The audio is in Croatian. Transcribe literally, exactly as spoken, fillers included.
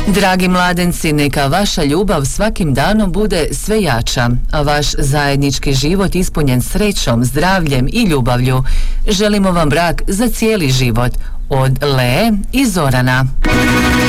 Dragi mladenci, neka vaša ljubav svakim danom bude sve jača, a vaš zajednički život ispunjen srećom, zdravljem i ljubavlju. Želimo vam brak za cijeli život. Od Lee i Zorana.